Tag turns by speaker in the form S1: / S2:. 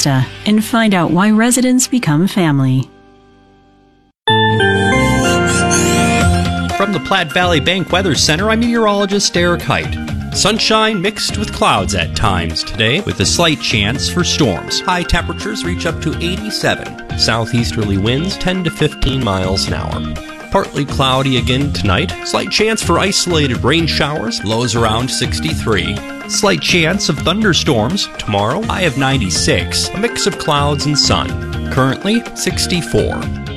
S1: Vista and find out why residents become family.
S2: From the Platte Valley Bank Weather Center, I'm meteorologist Eric Height. Sunshine mixed with clouds at times today, with a slight chance for storms. High temperatures reach up to 87. Southeasterly winds 10 to 15 miles an hour. Partly cloudy again tonight. Slight chance for isolated rain showers. Lows around 63. Slight chance of thunderstorms tomorrow. High of 96. A mix of clouds and sun. Currently 64.